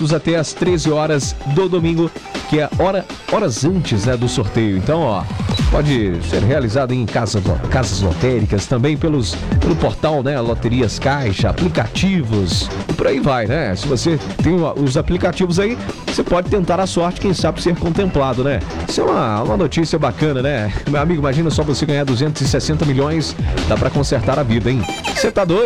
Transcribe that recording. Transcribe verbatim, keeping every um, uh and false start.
minutos até as treze horas do domingo, que é hora, horas antes, né, do sorteio. Então, ó, pode ser realizado em casas, casas lotéricas, também pelos, pelo portal, né, Loterias Caixa, aplicativos, e por aí vai, né? Se você tem os aplicativos aí, você pode tentar a sorte, quem sabe ser contemplado, né? Isso é uma, uma notícia bacana, né? Meu amigo, imagina só você ganhar duzentos e sessenta milhões, dá pra consertar a vida, hein? Você tá doido?